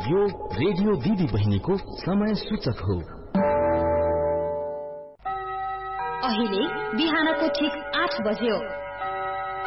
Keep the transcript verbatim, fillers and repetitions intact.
यो रेडियो दिदी बहिनीको समय सूचक हो। अहिले बिहानको ठीक आठ बज्यो।